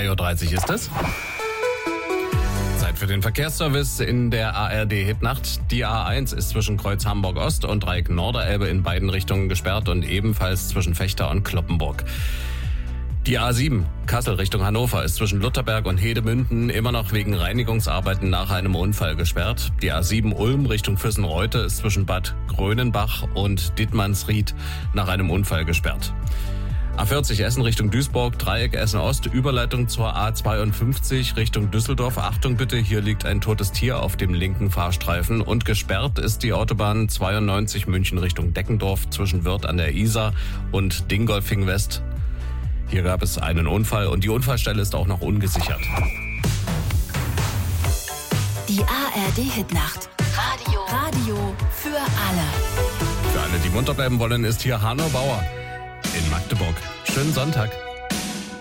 3:30 Uhr ist es. Zeit für den Verkehrsservice in der ARD-Hitnacht. Die A1 ist zwischen Kreuz Hamburg-Ost und Dreieck Norderelbe in beiden Richtungen gesperrt und ebenfalls zwischen Vechta und Cloppenburg. Die A7 Kassel Richtung Hannover ist zwischen Lutherberg und Hedemünden immer noch wegen Reinigungsarbeiten nach einem Unfall gesperrt. Die A7 Ulm Richtung Füssen-Reute ist zwischen Bad Grönenbach und Dittmannsried nach einem Unfall gesperrt. A40 Essen Richtung Duisburg, Dreieck Essen-Ost, Überleitung zur A52 Richtung Düsseldorf. Achtung bitte, hier liegt ein totes Tier auf dem linken Fahrstreifen und gesperrt ist die Autobahn 92 München Richtung Deckendorf zwischen Wörth an der Isar und Dingolfing West. Hier gab es einen Unfall und die Unfallstelle ist auch noch ungesichert. Die ARD-Hitnacht. Radio für alle. Für alle, die munter bleiben wollen, ist hier Hanno Bauer in Magdeburg. Schönen Sonntag.